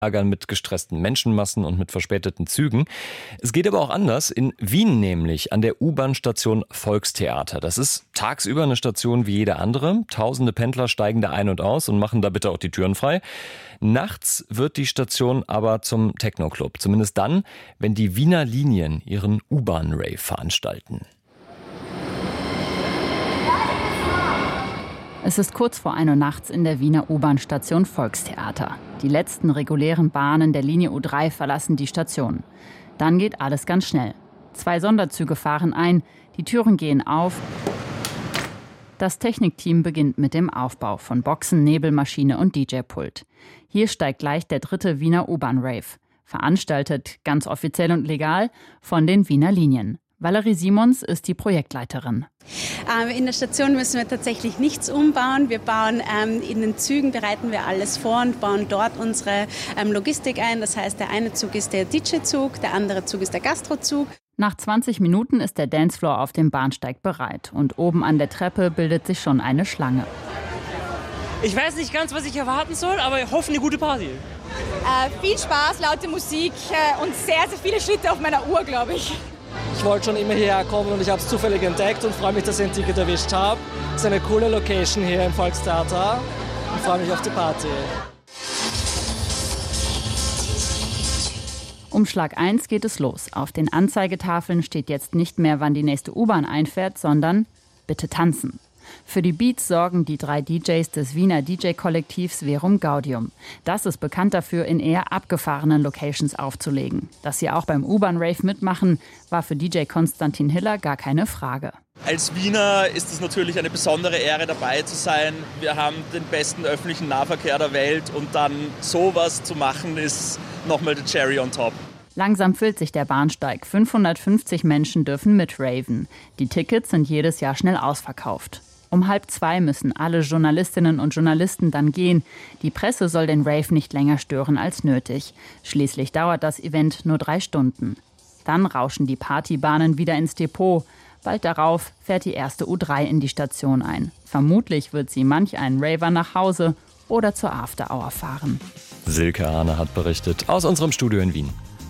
Ärgern mit gestressten Menschenmassen und mit verspäteten Zügen. Es geht aber auch anders. In Wien nämlich, an der U-Bahn-Station Volkstheater. Das ist tagsüber eine Station wie jede andere. Tausende Pendler steigen da ein und aus und machen da bitte auch die Türen frei. Nachts wird die Station aber zum Techno-Club. Zumindest dann, wenn die Wiener Linien ihren U-Bahn-Rave veranstalten. Es ist kurz vor 1 Uhr nachts in der Wiener U-Bahn-Station Volkstheater. Die letzten regulären Bahnen der Linie U3 verlassen die Station. Dann geht alles ganz schnell. 2 Sonderzüge fahren ein, die Türen gehen auf. Das Technikteam beginnt mit dem Aufbau von Boxen, Nebelmaschine und DJ-Pult. Hier steigt gleich der 3. Wiener U-Bahn-Rave. Veranstaltet, ganz offiziell und legal, von den Wiener Linien. Valerie Simons ist die Projektleiterin. In der Station müssen wir tatsächlich nichts umbauen. Wir bauen in den Zügen, bereiten wir alles vor und bauen dort unsere Logistik ein. Das heißt, der eine Zug ist der DJ-Zug, der andere Zug ist der Gastrozug. Nach 20 Minuten ist der Dancefloor auf dem Bahnsteig bereit. Und oben an der Treppe bildet sich schon eine Schlange. Ich weiß nicht ganz, was ich erwarten soll, aber ich hoffe, eine gute Party. Viel Spaß, laute Musik und sehr, sehr viele Schritte auf meiner Uhr, glaube ich. Ich wollte schon immer hierher kommen und ich habe es zufällig entdeckt und freue mich, dass ich ein Ticket erwischt habe. Es ist eine coole Location hier im Volkstheater und freue mich auf die Party. Um Schlag 1 geht es los. Auf den Anzeigetafeln steht jetzt nicht mehr, wann die nächste U-Bahn einfährt, sondern bitte tanzen. Für die Beats sorgen die 3 DJs des Wiener DJ-Kollektivs Verum Gaudium. Das ist bekannt dafür, in eher abgefahrenen Locations aufzulegen. Dass sie auch beim U-Bahn-Rave mitmachen, war für DJ Konstantin Hiller gar keine Frage. Als Wiener ist es natürlich eine besondere Ehre, dabei zu sein. Wir haben den besten öffentlichen Nahverkehr der Welt und dann sowas zu machen, ist nochmal der Cherry on top. Langsam füllt sich der Bahnsteig. 550 Menschen dürfen mitraven. Die Tickets sind jedes Jahr schnell ausverkauft. Um 1:30 müssen alle Journalistinnen und Journalisten dann gehen. Die Presse soll den Rave nicht länger stören als nötig. Schließlich dauert das Event nur 3 Stunden. Dann rauschen die Partybahnen wieder ins Depot. Bald darauf fährt die erste U3 in die Station ein. Vermutlich wird sie manch einen Raver nach Hause oder zur After Hour fahren. Silke Arne hat berichtet aus unserem Studio in Wien.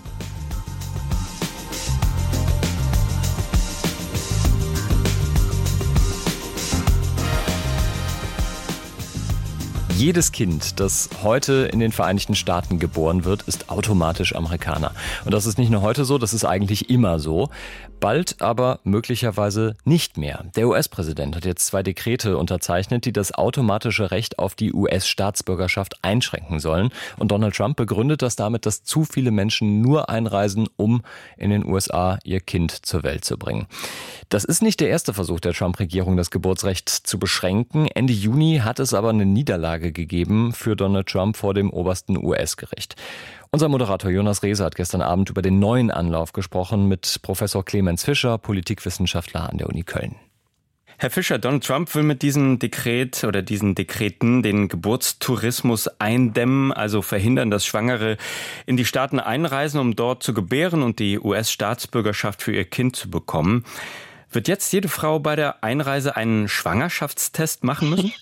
Jedes Kind, das heute in den Vereinigten Staaten geboren wird, ist automatisch Amerikaner. Und das ist nicht nur heute so, das ist eigentlich immer so. Bald aber möglicherweise nicht mehr. Der US-Präsident hat jetzt 2 Dekrete unterzeichnet, die das automatische Recht auf die US-Staatsbürgerschaft einschränken sollen. Und Donald Trump begründet das damit, dass zu viele Menschen nur einreisen, um in den USA ihr Kind zur Welt zu bringen. Das ist nicht der erste Versuch der Trump-Regierung, das Geburtsrecht zu beschränken. Ende Juni hat es aber eine Niederlage gegeben für Donald Trump vor dem obersten US-Gericht. Unser Moderator Jonas Rehse hat gestern Abend über den neuen Anlauf gesprochen mit Professor Clemens Fischer, Politikwissenschaftler an der Uni Köln. Herr Fischer, Donald Trump will mit diesem Dekret oder diesen Dekreten den Geburtstourismus eindämmen, also verhindern, dass Schwangere in die Staaten einreisen, um dort zu gebären und die US-Staatsbürgerschaft für ihr Kind zu bekommen. Wird jetzt jede Frau bei der Einreise einen Schwangerschaftstest machen müssen?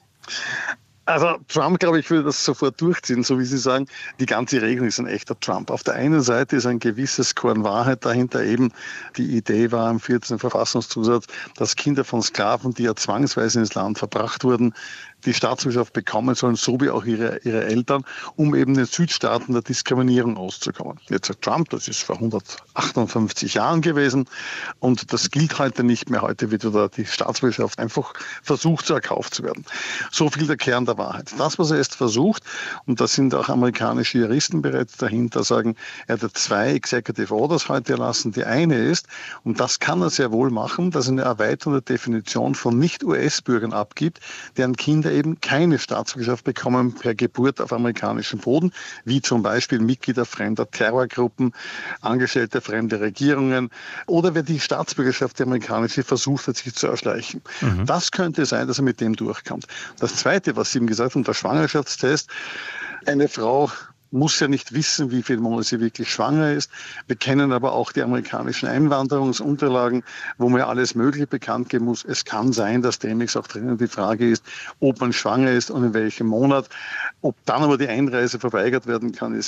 Also Trump, glaube ich, würde das sofort durchziehen, so wie Sie sagen. Die ganze Regelung ist ein echter Trump. Auf der einen Seite ist ein gewisses Korn Wahrheit dahinter. Eben die Idee war im 14. Verfassungszusatz, dass Kinder von Sklaven, die ja zwangsweise ins Land verbracht wurden, die Staatsbürgerschaft bekommen sollen, so wie auch ihre Eltern, um eben den Südstaaten der Diskriminierung auszukommen. Jetzt sagt Trump, das ist vor 158 Jahren gewesen und das gilt heute nicht mehr. Heute wird wieder die Staatsbürgerschaft einfach versucht, so erkauft zu werden. So viel der Kern der Wahrheit. Das, was er jetzt versucht, und da sind auch amerikanische Juristen bereits dahinter, sagen, er hat 2 Executive Orders heute erlassen. Die eine ist, und das kann er sehr wohl machen, dass er eine erweiterte Definition von Nicht-US-Bürgern abgibt, deren Kinder eben keine Staatsbürgerschaft bekommen per Geburt auf amerikanischem Boden, wie zum Beispiel Mitglieder fremder Terrorgruppen, Angestellte fremder Regierungen oder wer die Staatsbürgerschaft der amerikanische versucht hat, sich zu erschleichen. Das könnte sein, dass er mit dem durchkommt. Das Zweite, was Sie ihm gesagt haben, der Schwangerschaftstest, eine Frau muss ja nicht wissen, wie viele Monate sie wirklich schwanger ist. Wir kennen aber auch die amerikanischen Einwanderungsunterlagen, wo mir alles Mögliche bekannt geben muss. Es kann sein, dass demnächst auch drinnen die Frage ist, ob man schwanger ist und in welchem Monat. Ob dann aber die Einreise verweigert werden kann, ist